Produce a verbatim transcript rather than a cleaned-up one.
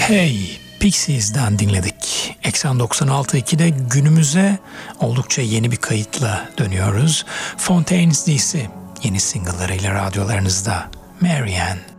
Hey, Pixies'den dinledik. Eksen doksan altı nokta iki'de günümüze oldukça yeni bir kayıtla dönüyoruz. Fontaines D C yeni single'larıyla radyolarınızda. Marianne.